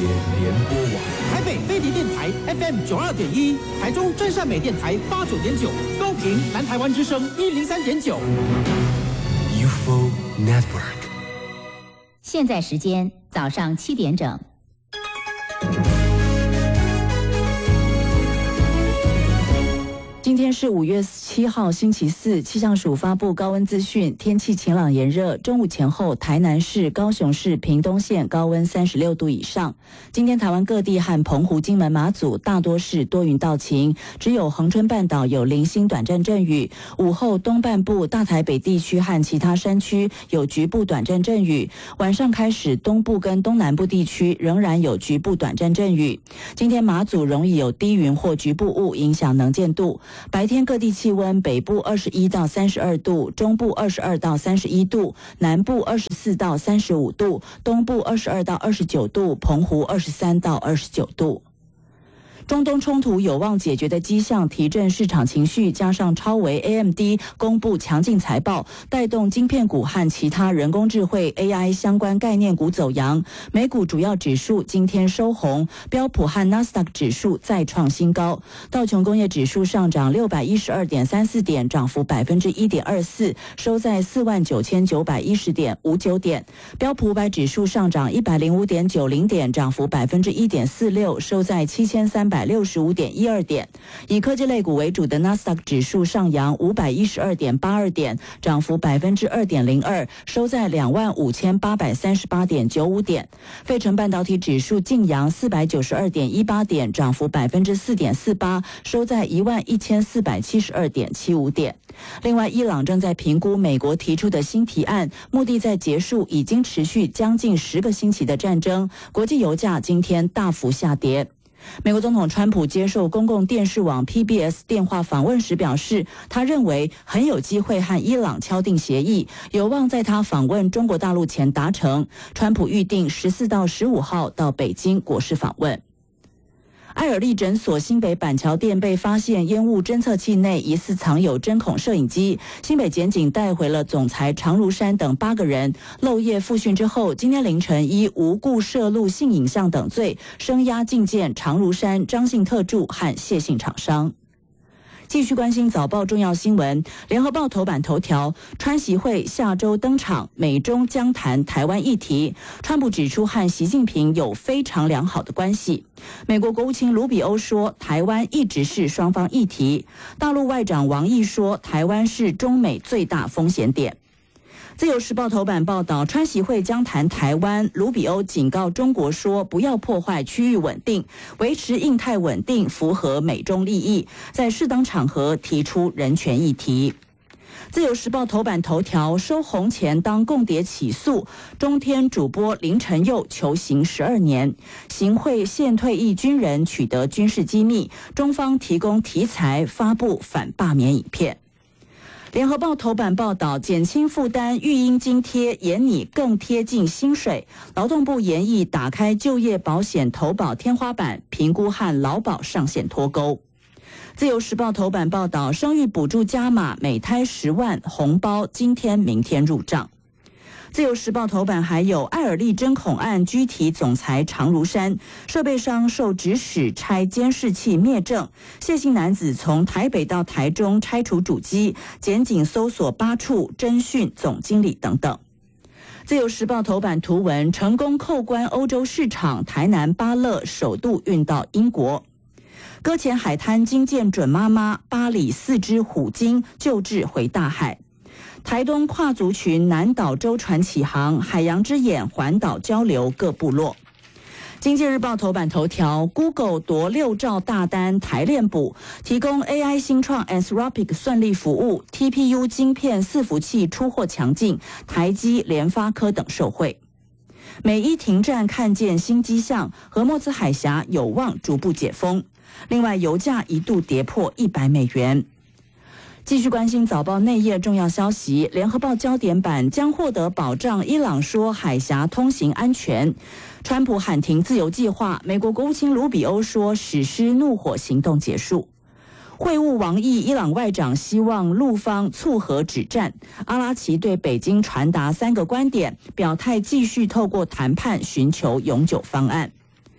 联播网， 台北飞碟电台 FM 92.1，台中真善美电台89.9，高屏南台湾之声103.9。 UFO Network。 现在时间早上7点整。 今天是5月7号星期四，气象署发布高温资讯，天气晴朗炎热，中午前后台南市、高雄市、屏东县高温36度以上。今天台湾各地和澎湖、金门、马祖大多是多云到晴，只有恒春半岛有零星短暂阵雨。午后东半部、大台北地区和其他山区有局部短暂阵雨，晚上开始东部跟东南部地区仍然有局部短暂阵雨。今天马祖容易有低云或局部雾影响能见度。白天各地气温，北部21到32度，中部22到31度，南部24到35度，东部22到29度，澎湖23到29度。中东冲突有望解决的迹象，提振市场情绪，加上超微 AMD 公布强劲财报，带动晶片股和其他人工智慧 AI 相关概念股走扬。美股主要指数今天收红，标普和纳斯达克指数再创新高，道琼工业指数上涨612.34点，涨幅1.24%，收在49910.59点。标普500指数上涨105.90点，涨幅1.46%，收在7365.12点。以科技类股为主的纳斯达克指数上扬512.82点，涨幅2.02%，收在25838.95点。费城半导体指数净扬492.18点，涨幅4.48%，收在11472.75点。另外，伊朗正在评估美国提出的新提案，目的在结束已经持续将近10个星期的战争。国际油价今天大幅下跌。美国总统川普接受公共电视网 PBS 电话访问时表示，他认为很有机会和伊朗敲定协议，有望在他访问中国大陆前达成。川普预定14到15号到北京国事访问。爱尔利诊所新北板桥店被发现烟雾侦测器内疑似藏有针孔摄影机，新北检警带回了总裁常如山等8个人，漏夜复讯之后，今天凌晨依无故摄录性影像等罪，声押禁见常如山、张姓特助和谢姓厂商。继续关心早报重要新闻，联合报头版头条，川习会下周登场，美中将谈台湾议题。川普指出和习近平有非常良好的关系。美国国务卿卢比欧说，台湾一直是双方议题。大陆外长王毅说，台湾是中美最大风险点。自由时报头版报道，川习会将谈台湾，卢比欧警告中国说，不要破坏区域稳定，维持印太稳定符合美中利益，在适当场合提出人权议题。自由时报头版头条，收红钱当共谍起诉，中天主播林晨佑求刑12年，行贿现退役军人取得军事机密，中方提供题材发布反罢免影片。联合报头版报道，减轻负担育婴津贴延拟更贴近薪水，劳动部研议打开就业保险投保天花板，评估和劳保上限脱钩。自由时报头版报道，生育补助加码，每胎10万红包，今天明天入账。自由时报头版还有爱尔利针孔案居提总裁常如山，设备商受指使拆监视器灭证，谢姓男子从台北到台中拆除主机，检警搜索8处，侦讯总经理等等。自由时报头版图文，成功扣关欧洲市场，台南巴勒首度运到英国。搁浅海滩惊见准妈妈，巴里4只虎鲸救治回大海。台东跨族群南岛舟船启航，海洋之眼环岛交流各部落。经济日报头版头条 ，Google 夺6兆大单，台链补，提供 AI 新创 Anthropic 算力服务 ，TPU 晶片伺服器出货强劲，台积、联发科等受惠。美伊停战看见新迹象，荷莫兹海峡有望逐步解封。另外，油价一度跌破$100。继续关心早报内页重要消息，联合报焦点版将获得保障，伊朗说海峡通行安全。川普喊停自由计划，美国国务卿卢比欧说实施怒火行动结束。会晤王毅，伊朗外长希望陆方促和止战。阿拉奇对北京传达3个观点，表态继续透过谈判寻求永久方案。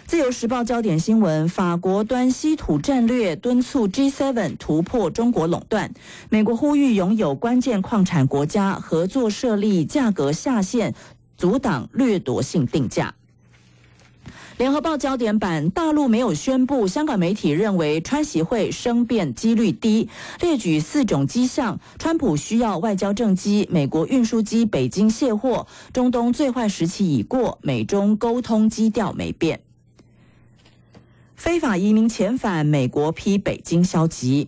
自由时报焦点新闻：法国端稀土战略敦促 G7 突破中国垄断。美国呼吁拥有关键矿产国家合作设立价格下限，阻挡掠夺性定价。联合报焦点版：大陆没有宣布，香港媒体认为川习会生变几率低，列举4种迹象。川普需要外交政绩，美国运输机北京卸货，中东最坏时期已过，美中沟通基调没变。非法移民遣返，美国批北京消极。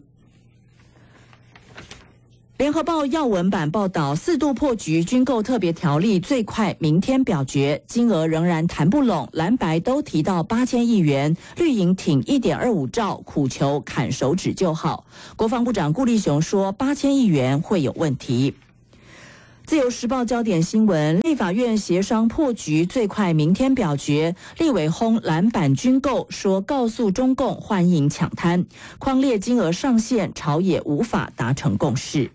联合报要闻版报道，4度破局军购特别条例最快明天表决，金额仍然谈不拢，蓝白都提到8000亿元，绿营挺1.25兆，苦求砍手指就好。国防部长顾立雄说，8000亿元会有问题。自由时报焦点新闻：立法院协商破局，最快明天表决。立委轰蓝版军购，说告诉中共欢迎抢滩，匡列金额上限，朝野无法达成共识。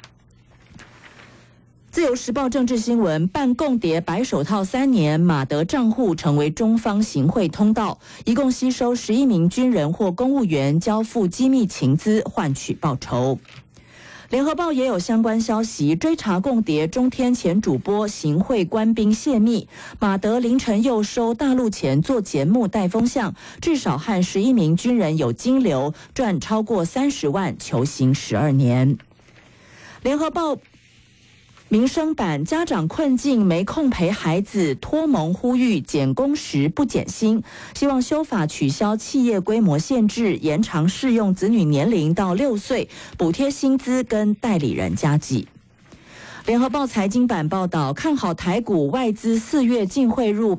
自由时报政治新闻：办共谍白手套3年，马德账户成为中方行贿通道，一共吸收11名军人或公务员，交付机密情资换取报酬。联合报也有相关消息，追查共谍中天前主播行贿官兵泄密，马德凌晨又收大陆钱做节目带风向，至少和11名军人有金流，赚超过30万，求刑12年。联合报民生版：家长困境没空陪孩子，托盟呼吁减工时不减薪，希望修法取消企业规模限制，延长适用子女年龄到6岁，补贴薪资跟代理人加计。联合报财经版报道，看好台股，外资4月净汇入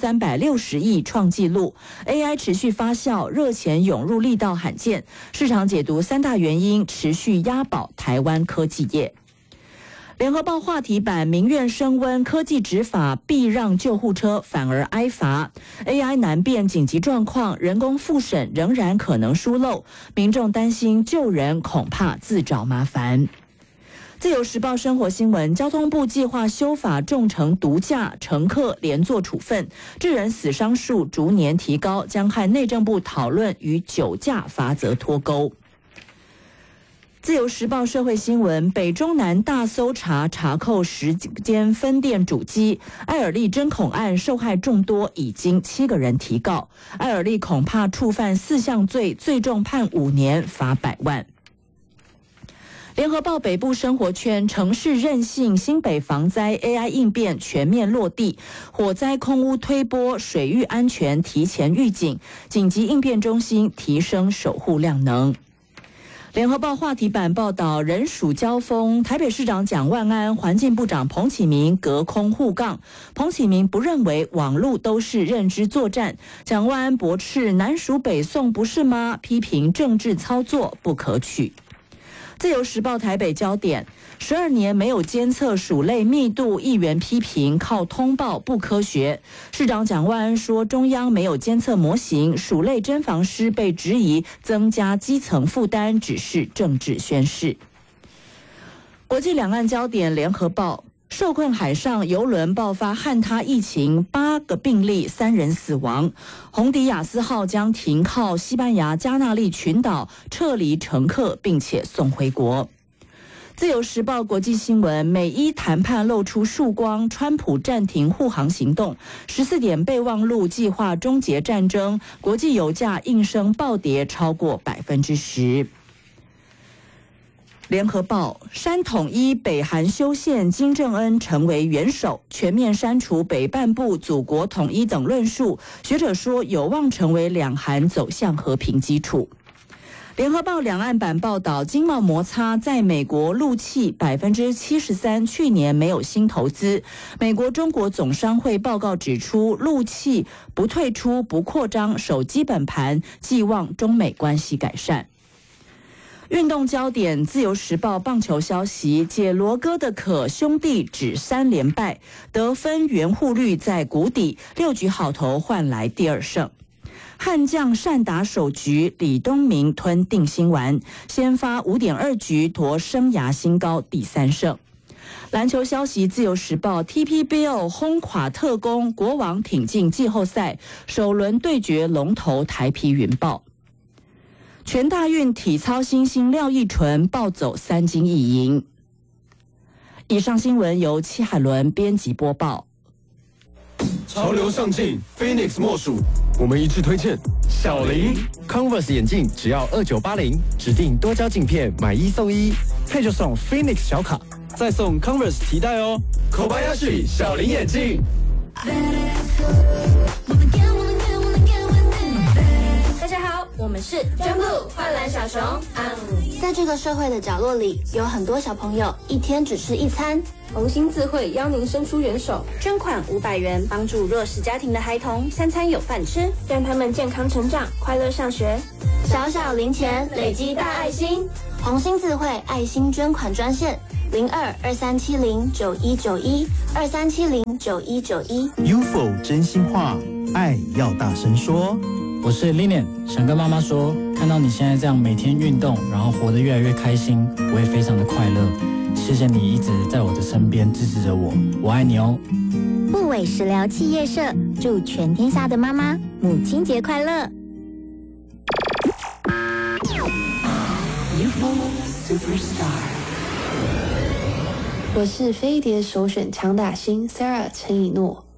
8360亿，创纪录。AI 持续发酵，热钱涌入力道罕见，市场解读3大原因，持续押宝台湾科技业。联合报话题版：民怨升温，科技执法避让救护车，反而挨罚。AI 难辨紧急状况，人工复审仍然可能疏漏，民众担心救人恐怕自找麻烦。自由时报生活新闻：交通部计划修法重惩毒驾，乘客连坐处分，致人死伤数逐年提高，将和内政部讨论与酒驾罚则脱钩。自由时报社会新闻：北中南大搜查，查扣10间分店主机。爱尔利针孔案受害众多，已经7个人提告。爱尔利恐怕触犯4项罪，最重判5年，罚100万。联合报北部生活圈：城市韧性，新北防灾 AI 应变全面落地，火灾空污推波，水域安全提前预警，紧急应变中心提升守护量能。联合报话题版报道，人鼠交锋，台北市长蒋万安、环境部长彭启明隔空互杠。彭启明不认为网络都是认知作战，蒋万安驳斥南属北宋不是吗？批评政治操作不可取。自由时报台北焦点：12年没有监测鼠类密度，议员批评靠通报不科学。市长蒋万安说，中央没有监测模型，鼠类侦防师被质疑增加基层负担，只是政治宣示。国际两岸焦点：联合报。受困海上邮轮爆发旱塌疫情，8个病例，3人死亡。红迪亚斯号将停靠西班牙加那利群岛，撤离乘客，并且送回国。自由时报国际新闻：美伊谈判露出曙光，川普暂停护航行动，14点备忘录计划终结战争，国际油价应声暴跌超过10%。联合报：山统一，北韩修宪，金正恩成为元首，全面删除北半部祖国统一等论述。学者说有望成为两韩走向和平基础。联合报两岸版报道，经贸摩擦在美国陆企73%去年没有新投资。美国中国总商会报告指出，陆企不退出不扩张，守基本盘，寄望中美关系改善。运动焦点：自由时报棒球消息，解罗哥的可兄弟只3连败，得分援护率在谷底，6局好投换来第2胜。悍将善打首局，李东明吞定心丸，先发5.2局夺生涯新高第3胜。 篮球消息，自由时报 TPBL 轰垮特攻，国王挺进季后赛，首轮对决龙头台啤云豹。全大运体操新星廖亦纯暴走3金1银。以上新闻由戚海伦编辑播报。 潮流上镜 ，Phoenix 莫属。我们一致推荐小林 Converse 眼镜，只要2980，指定多焦镜片，买1送1，配就送 Phoenix 小卡，再送 Converse 提袋哦。Kobayashi 小林眼镜。 大家好，我们是捐部焕蓝小熊。在这个社会的角落里，有很多小朋友一天只吃1餐。红星自会邀您伸出援手，捐款500元，帮助弱势家庭的孩童3餐有饭吃，让他们健康成长，快乐上学。小小零钱累积大爱心，红星自会爱心捐款专线02-2370-9191，2370-9191。 UFO 真心话，爱要大声说。 我是 Linian， 想跟妈妈说，看到你现在这样每天运动，然后活得越来越开心，我也非常的快乐。谢谢你一直在我的身边支持着我，我爱你哦。 不韦食疗企业社祝全天下的妈妈母亲节快乐。 我是飞碟首选强打星 Sarah 陈以诺。